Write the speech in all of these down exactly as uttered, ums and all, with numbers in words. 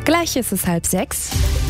Gleich ist es halb sechs.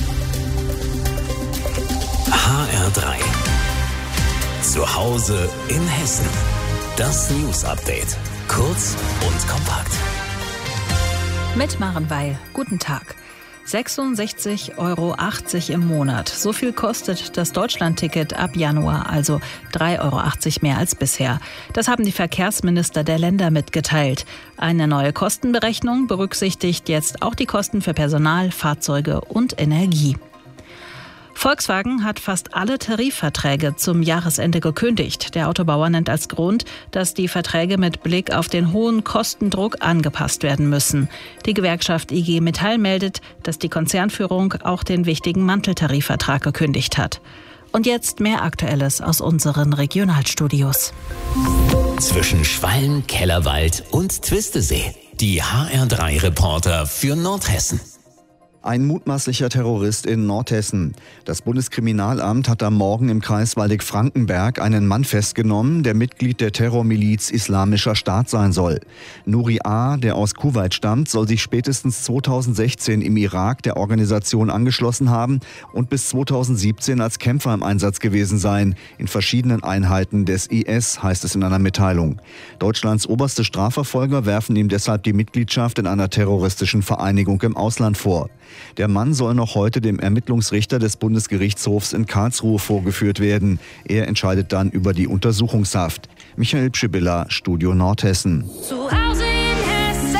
H R drei. Zu Hause in Hessen. Das News Update. Kurz und kompakt. Mit Maren Weil. Guten Tag. sechsundsechzig Euro achtzig im Monat. So viel kostet das Deutschlandticket ab Januar, also drei Euro achtzig mehr als bisher. Das haben die Verkehrsminister der Länder mitgeteilt. Eine neue Kostenberechnung berücksichtigt jetzt auch die Kosten für Personal, Fahrzeuge und Energie. Volkswagen hat fast alle Tarifverträge zum Jahresende gekündigt. Der Autobauer nennt als Grund, dass die Verträge mit Blick auf den hohen Kostendruck angepasst werden müssen. Die Gewerkschaft I G Metall meldet, dass die Konzernführung auch den wichtigen Manteltarifvertrag gekündigt hat. Und jetzt mehr Aktuelles aus unseren Regionalstudios. Zwischen Schwalm, Kellerwald und Twistesee. Die H R drei Reporter für Nordhessen. Ein mutmaßlicher Terrorist in Nordhessen. Das Bundeskriminalamt hat am Morgen im Kreis Waldeck-Frankenberg einen Mann festgenommen, der Mitglied der Terrormiliz Islamischer Staat sein soll. Nuri A., der aus Kuwait stammt, soll sich spätestens zweitausendsechzehn im Irak der Organisation angeschlossen haben und bis zweitausendsiebzehn als Kämpfer im Einsatz gewesen sein. In verschiedenen Einheiten des I S, heißt es in einer Mitteilung. Deutschlands oberste Strafverfolger werfen ihm deshalb die Mitgliedschaft in einer terroristischen Vereinigung im Ausland vor. Der Mann soll noch heute dem Ermittlungsrichter des Bundesgerichtshofs in Karlsruhe vorgeführt werden. Er entscheidet dann über die Untersuchungshaft. Michael Pschibilla, Studio Nordhessen. Zu Hause in Hessen.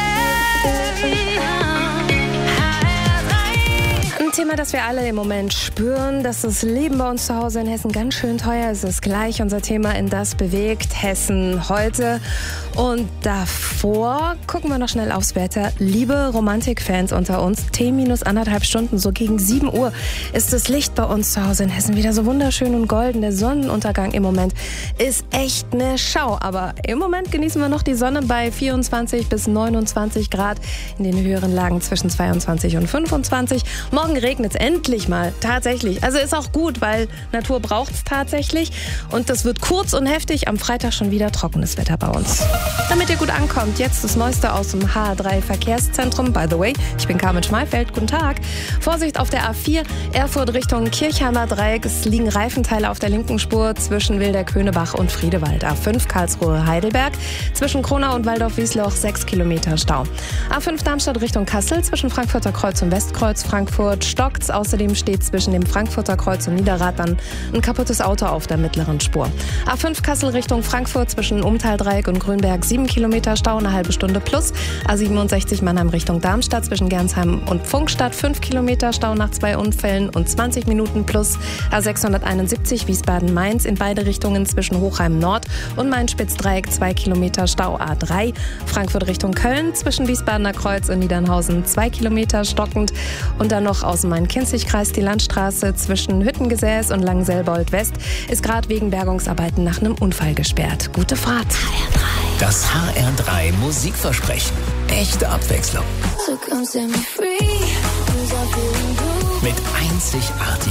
Ein Thema, das wir alle im Moment spüren, dass das Leben bei uns zu Hause in Hessen ganz schön teuer ist. Das ist gleich unser Thema in Das bewegt Hessen heute. Und davor gucken wir noch schnell aufs Wetter. Liebe Romantikfans unter uns, T minus anderthalb Stunden, so gegen sieben Uhr ist das Licht bei uns zu Hause in Hessen wieder so wunderschön und golden. Der Sonnenuntergang im Moment ist echt eine Schau. Aber im Moment genießen wir noch die Sonne bei vierundzwanzig bis neunundzwanzig Grad. In den höheren Lagen zwischen zweiundzwanzig und fünfundzwanzig. Morgen regnet es endlich mal, tatsächlich. Also ist auch gut, weil Natur braucht es tatsächlich. Und das wird kurz und heftig. Am Freitag schon wieder trockenes Wetter bei uns. Damit ihr gut ankommt, jetzt das Neueste aus dem H R drei Verkehrszentrum. By the way, ich bin Carmen Schmalfeld. Guten Tag. Vorsicht auf der A vier, Erfurt Richtung Kirchheimer Dreieck. Es liegen Reifenteile auf der linken Spur zwischen Wilder-Köhnebach und Friedewald. A fünf Karlsruhe Heidelberg. Zwischen Kronau und Waldorf-Wiesloch sechs Kilometer Stau. A fünf Darmstadt Richtung Kassel. Zwischen Frankfurter Kreuz und Westkreuz Frankfurt stockt's. Außerdem steht zwischen dem Frankfurter Kreuz und Niederrad dann ein kaputtes Auto auf der mittleren Spur. A fünf Kassel Richtung Frankfurt zwischen Umtaldreieck und Grünberg sieben Kilometer Stau, eine halbe Stunde plus. A siebenundsechzig Mannheim Richtung Darmstadt zwischen Gernsheim und Pfungstadt fünf Kilometer Stau nach zwei Unfällen und zwanzig Minuten plus. A sechshunderteinundsiebzig Wiesbaden-Mainz in beide Richtungen zwischen Hochheim Nord und Main-Spitz-Dreieck zwei Kilometer Stau. A drei Frankfurt Richtung Köln zwischen Wiesbadener Kreuz und Niedernhausen zwei Kilometer stockend. Und dann noch aus dem Main-Kinzig-Kreis die Landstraße zwischen Hüttengesäß und Langenselbold West ist gerade wegen Bergungsarbeiten nach einem Unfall gesperrt. Gute Fahrt. Das H R drei Musikversprechen. Echte Abwechslung. Mit einzigartigen